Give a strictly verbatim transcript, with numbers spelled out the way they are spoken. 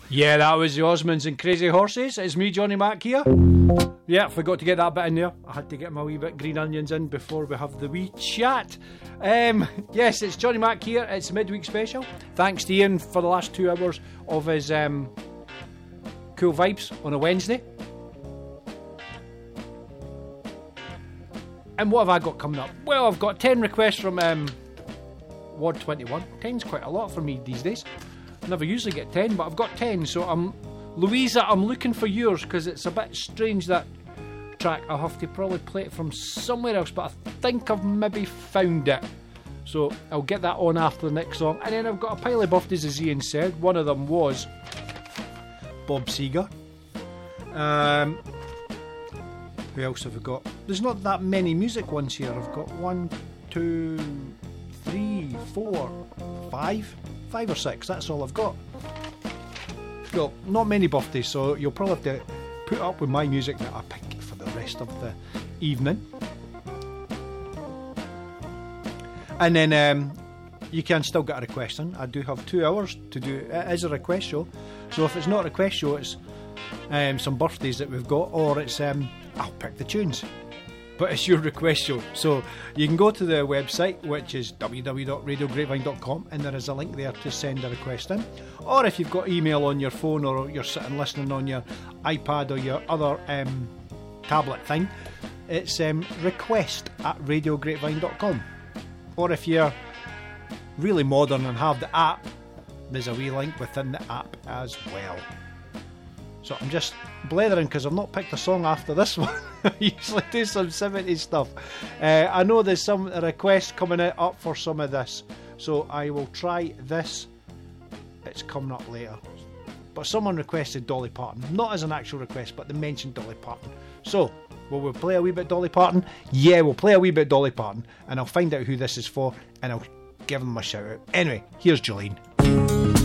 Yeah, that was the Osmonds and Crazy Horses. It's me, Johnny Mac, here. Yeah, forgot to get that bit in there. I had to get my wee bit green onions in before we have the wee chat. Um, yes, it's Johnny Mac here. It's a midweek special. Thanks to Ian for the last two hours of his um, cool vibes on a Wednesday. And what have I got coming up? Well, I've got ten requests from um, Ward twenty-one. ten's quite a lot for me these days. I never usually get ten, but I've got ten. So I'm Louisa, I'm looking for yours because it's a bit strange, that track. I'll have to probably play it from somewhere else, but I think I've maybe found it. So I'll get that on after the next song. And then I've got a pile of birthdays, as Ian said. One of them was Bob Seger. Um, who else have we got? There's not that many music ones here. I've got one, two, three, four, five. Five or six, that's all I've got. Well, not many birthdays, so you'll probably have to put up with my music that I pick for the rest of the evening. And then um, you can still get a request in. I do have two hours to do it. It is a request show, so if it's not a request show, it's um, some birthdays that we've got, or it's um, I'll pick the tunes. But it's your request show, so you can go to the website, which is w w w dot radio grapevine dot com, and there is a link there to send a request in. Or if you've got email on your phone, or you're sitting listening on your iPad or your other um, tablet thing, it's um, request at radio grapevine dot com. Or if you're really modern and have the app, there's a wee link within the app as well. So I'm just blethering because I've not picked a song after this one. I usually do some seventies stuff. Uh, I know there's some requests coming out up for some of this, so I will try this. It's coming up later. But someone requested Dolly Parton. Not as an actual request, but they mentioned Dolly Parton. So, will we play a wee bit Dolly Parton? Yeah, we'll play a wee bit Dolly Parton, and I'll find out who this is for, and I'll give them a shout out. Anyway, here's Jolene.